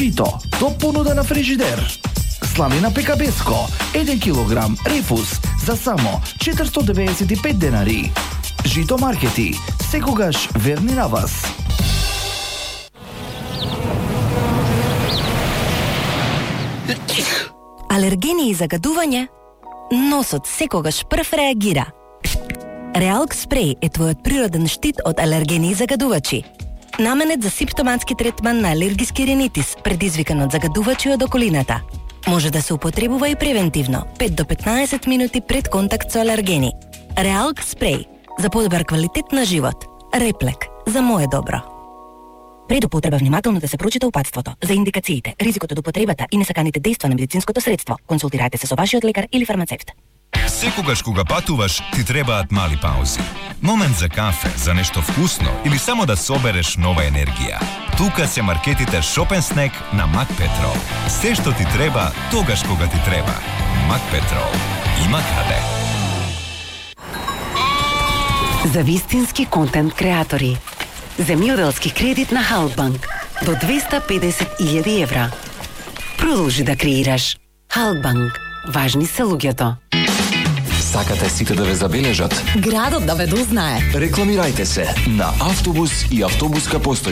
Жито, топ понуда на фрижидер. Сланина пекабеско, 1 килограм, рефус, за само 495 денари. Жито маркети, секогаш верни на вас. Алергени и загадување? Носот секогаш прв реагира. Реалк спреј е твојот природен штит од алергени и загадувачи. Наменет за симптоматски третман на алергиски ринитис, предизвикан од загадувачи од околината. Може да се употребува и превентивно, 5 до 15 минути пред контакт со алергени. Реалк спреј за подобар квалитет на живот. Реплек за мое добро. Пред употреба внимателно да се прочита упатството за индикациите, ризикот од употребата и несаканите дејства на медицинското средство. Консултирајте се со вашиот лекар или фармацевт. Секогаш кога патуваш, ти требаат мали паузи. Момент за кафе, за нешто вкусно или само да собереш нова енергија. Тука се маркетите Шопен Снек на Мак Петрол. Се што ти треба, тогаш кога ти треба. Мак Петрол. Има каде. За вистински контент креатори. Земјоделски кредит на Халкбанк до 250.000 евра. Продолжи да креираш. Халкбанк. Важни се луѓето. Сакате сите да ве забележат? Градот да ве дознае. Рекламирајте се на автобус и автобуска постоја.